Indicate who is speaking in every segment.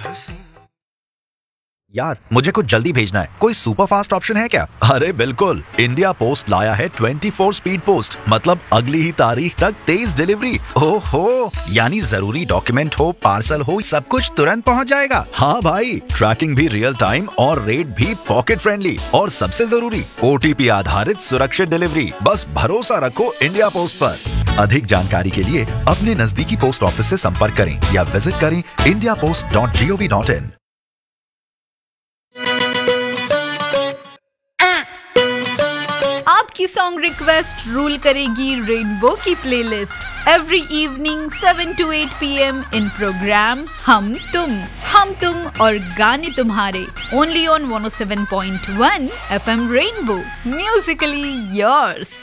Speaker 1: यार मुझे कुछ जल्दी भेजना है, कोई सुपर फास्ट ऑप्शन है क्या? अरे बिल्कुल, इंडिया पोस्ट लाया है 24 स्पीड पोस्ट, मतलब अगली ही तारीख तक तेज डिलीवरी। ओहो, यानी जरूरी डॉक्यूमेंट हो, पार्सल हो, सब कुछ तुरंत पहुंच जाएगा। हाँ भाई, ट्रैकिंग भी रियल टाइम और रेट भी पॉकेट फ्रेंडली, और सबसे जरूरी OTP आधारित सुरक्षित डिलीवरी। बस भरोसा रखो इंडिया पोस्ट पर। अधिक जानकारी के लिए अपने नजदीकी पोस्ट ऑफिस से संपर्क करें या विजिट करें indiapost.gov.in।
Speaker 2: आपकी सॉन्ग रिक्वेस्ट रूल करेगी रेनबो की playlist every evening 7 to 8 PM in programme हम तुम और गाने तुम्हारे only on 107.1 FM rainbow, Musically yours.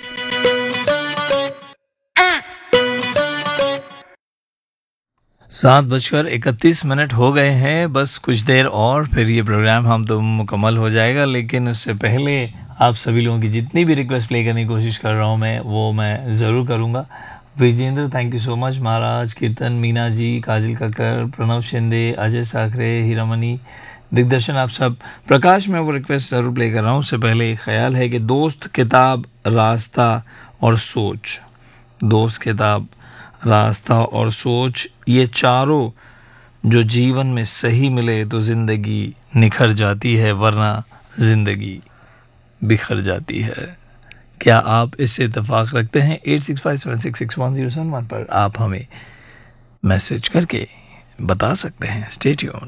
Speaker 3: 7:31 हो गए हैं, बस कुछ देर और फिर ये प्रोग्राम हम तुम मुकम्मल हो जाएगा। लेकिन उससे पहले आप सभी लोगों की जितनी भी रिक्वेस्ट प्ले करने की कोशिश कर रहा हूँ मैं ज़रूर करूँगा। Vijendra, thank you so much. महाराज, कीर्तन, मीना जी, काजल कक्कर, प्रणव शिंदे, अजय साखरे, हीरामणि, दिग्दर्शन, आप सब। प्रकाश, मैं वो रिक्वेस्ट ज़रूर प्ले कर रहा हूँ। उससे पहले एक ख्याल है कि दोस्त, किताब, रास्ता और सोच, दोस्त, किताब, रास्ता और सोच, ये चारों जो जीवन में सही मिले तो ज़िंदगी निखर जाती है, वरना ज़िंदगी बिखर जाती है। क्या आप इससे इत्तेफाक रखते हैं? 8657661071 पर आप हमें मैसेज करके बता सकते हैं। Stay tuned.